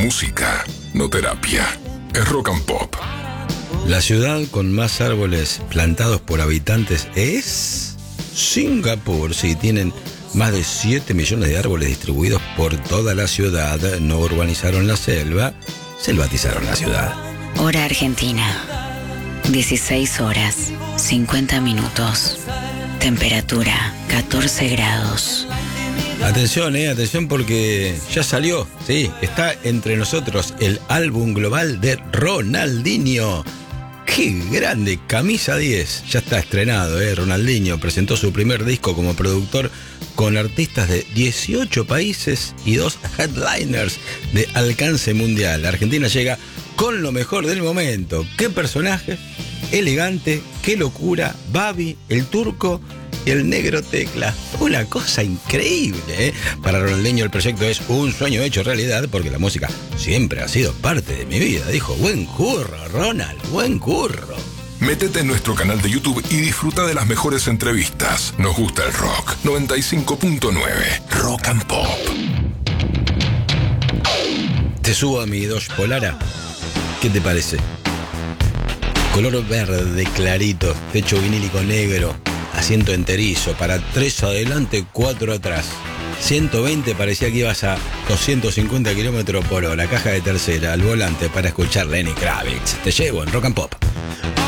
música, no terapia. Es Rock and Pop. La ciudad con más árboles plantados por habitantes es Singapur. Sí, tienen más de 7 millones de árboles distribuidos por toda la ciudad. No urbanizaron la selva, selvatizaron la ciudad. Hora Argentina, 16 horas, 50 minutos. Temperatura, 14 grados. Atención porque ya salió, sí, está entre nosotros el álbum global de Ronaldinho. ¡Qué grande! Camisa 10, ya está estrenado, Ronaldinho presentó su primer disco como productor con artistas de 18 países y 2 headliners de alcance mundial. Argentina llega con lo mejor del momento. ¡Qué personaje! Elegante, qué locura, Babi, el turco, el negro Tecla. Una cosa increíble, Para Ronaldinho el proyecto es un sueño hecho realidad porque la música siempre ha sido parte de mi vida. Dijo, buen curro, Ronald, buen curro. Métete en nuestro canal de YouTube y disfruta de las mejores entrevistas. Nos gusta el rock. 95.9 Rock and Pop. Te subo a mi Dodge Polara. ¿Qué te parece? Color verde clarito, techo vinílico negro, asiento enterizo, para 3 adelante, 4 atrás. 120 parecía que ibas a 250 km/h. Caja de tercera, al volante para escuchar Lenny Kravitz. Te llevo en Rock and Pop.